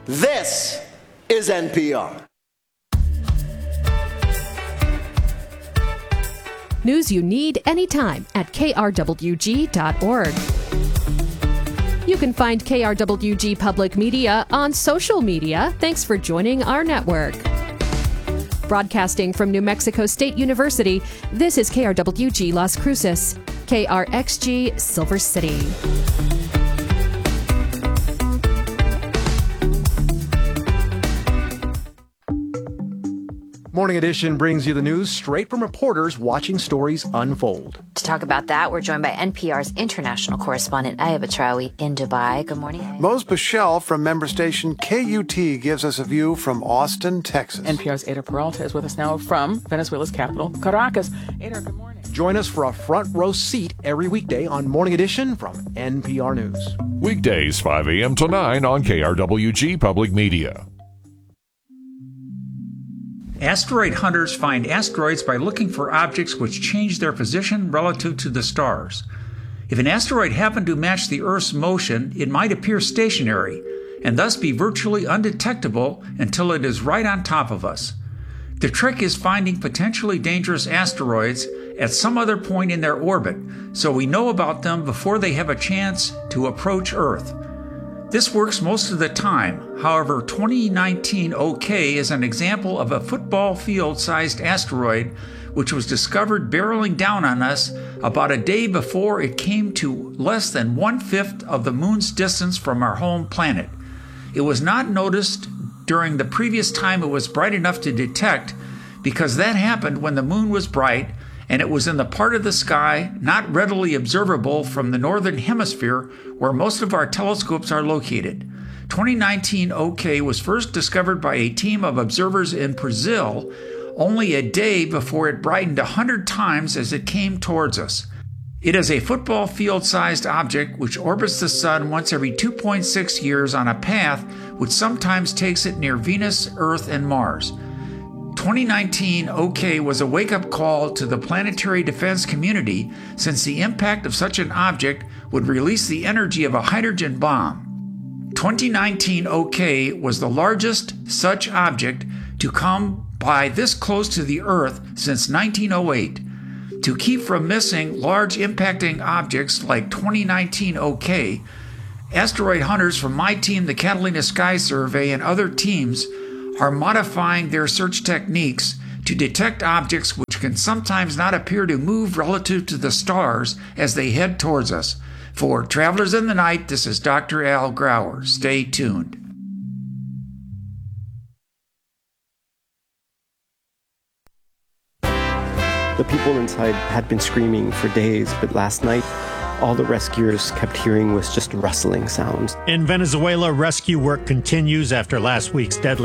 This is NPR. News you need anytime at krwg.org. You can find KRWG Public Media on social media. Thanks for joining our network. Broadcasting from New Mexico State University, this is KRWG Las Cruces, KRXG Silver City. Morning Edition brings you the news straight from reporters watching stories unfold. To talk about that, we're joined by NPR's international correspondent, Ayaba Traoui, in Dubai. Good morning. Mose Bichelle from member station KUT gives us a view from Austin, Texas. NPR's Ada Peralta is with us now from Venezuela's capital, Caracas. Ada, good morning. Join us for a front row seat every weekday on Morning Edition from NPR News. Weekdays 5 a.m. to 9 on KRWG Public Media. Asteroid hunters find asteroids by looking for objects which change their position relative to the stars. If an asteroid happened to match the Earth's motion, it might appear stationary and thus be virtually undetectable until it is right on top of us. The trick is finding potentially dangerous asteroids at some other point in their orbit, so we know about them before they have a chance to approach Earth. This works most of the time. However, 2019 OK is an example of a football field-sized asteroid which was discovered barreling down on us about a day before it came to less than 1/5 of the moon's distance from our home planet. It was not noticed during the previous time it was bright enough to detect, because that happened when the moon was bright and it was in the part of the sky not readily observable from the northern hemisphere where most of our telescopes are located. 2019 OK was first discovered by a team of observers in Brazil only a day before it brightened 100 times as it came towards us. It is a football field-sized object which orbits the sun once every 2.6 years on a path which sometimes takes it near Venus, Earth, and Mars. 2019 OK was a wake-up call to the planetary defense community, since the impact of such an object would release the energy of a hydrogen bomb. 2019 OK was the largest such object to come by this close to the Earth since 1908. To keep from missing large impacting objects like 2019 OK, asteroid hunters from my team, the Catalina Sky Survey, and other teams are modifying their search techniques to detect objects which can sometimes not appear to move relative to the stars as they head towards us. For Travelers in the Night, this is Dr. Al Grauer. Stay tuned. The people inside had been screaming for days, but last night, all the rescuers kept hearing was just rustling sounds. In Venezuela, rescue work continues after last week's deadly